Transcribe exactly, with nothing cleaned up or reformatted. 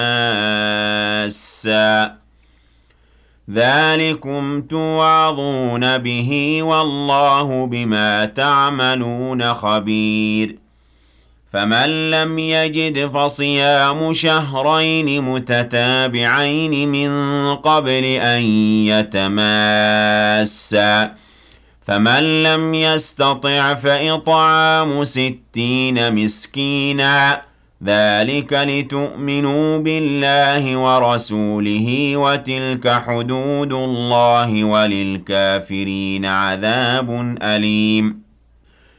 مَاسًّا ذَلِكُمْ تُوعَظُونَ بِهِ وَاللَّهُ بِمَا تَعْمَلُونَ خَبِيرٌ فَمَن لَّمْ يَجِدْ فَصِيَامُ شَهْرَيْنِ مُتَتَابِعَيْنِ مِن قَبْلِ أَن يَتَمَاسَّا فَمَن لَّمْ يَسْتَطِعْ فَإِطْعَامُ سِتِّينَ مِسْكِينًا ذَلِكَ لِتُؤْمِنُوا بِاللَّهِ وَرَسُولِهِ وَتِلْكَ حُدُودُ اللَّهِ وَلِلْكَافِرِينَ عَذَابٌ أَلِيمٌ